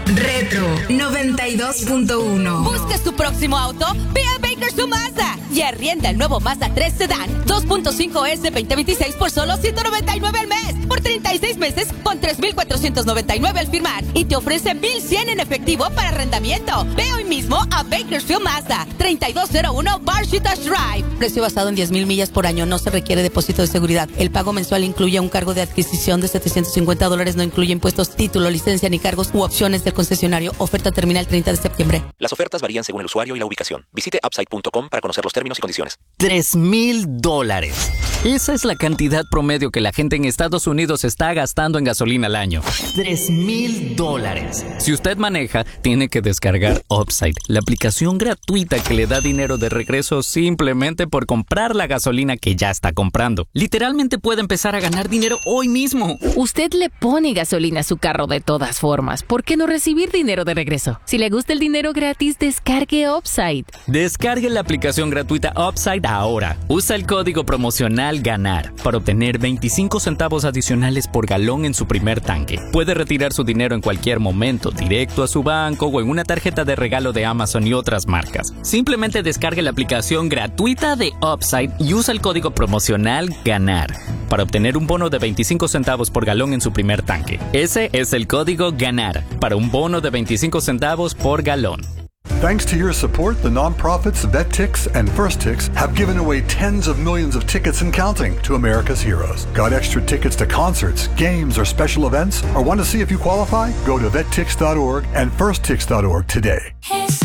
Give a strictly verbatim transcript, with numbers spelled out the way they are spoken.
Retro noventa y dos punto uno. ¿Buscas tu próximo auto? Ve a Bakersfield Mazda y arrienda el nuevo Mazda tres Sedan dos punto cinco S veinte veintiséis por solo ciento noventa y nueve al mes. Por treinta y seis meses con tres mil cuatrocientos noventa y nueve al firmar. Y te ofrece mil cien en efectivo para arrendamiento. Ve hoy mismo a Bakersfield Mazda, treinta y dos cero uno Barshitash Drive. Precio basado en diez mil millas por año. No se requiere depósito de seguridad. El pago mensual incluye un cargo de adquisición de setecientos cincuenta dólares. No incluye impuestos, título, licencia ni cargos u opciones del concesionario. Oferta termina el treinta de septiembre. Las ofertas varían según el usuario y la ubicación. Visite upside punto com para conocer los términos y condiciones. Tres mil dólares. Esa es la cantidad promedio que la gente en Estados Unidos está gastando en gasolina al año. Tres mil dólares. Si usted maneja, tiene que descargar Upside, la aplicación gratuita que le da dinero de regreso simplemente por comprar la gasolina que ya está comprando. Literalmente puede empezar a ganar dinero hoy mismo. Usted le pone gasolina a su carro de todas formas. ¿Por qué no recibir dinero de regreso? Si le gusta el dinero gratis, descargue Upside. Descargue la aplicación gratuita Upside ahora. Usa el código promocional GANAR para obtener veinticinco centavos adicionales por galón en su primer tanque. Puede retirar su dinero en cualquier momento, directo a su banco o en una tarjeta de regalo de Amazon y otras marcas. Simplemente descargue la aplicación gratuita de Upside y usa el código promocional GANAR para obtener un bono de veinticinco centavos por galón en su primer tanque. Ese es el código GANAR para un bono de veinticinco centavos por galón. Thanks to your support, the nonprofits VetTix and FirstTix have given away tens of millions of tickets and counting to America's heroes. Got extra tickets to concerts, games, or special events? Or want to see if you qualify? Go to vet tix dot org and first tix dot org today.